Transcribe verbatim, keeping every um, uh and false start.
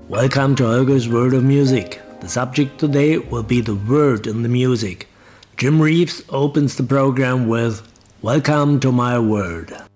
Welcome to Holger's Word of Music. The subject today will be the word in the music. Jim Reeves opens the program with Welcome to My Word.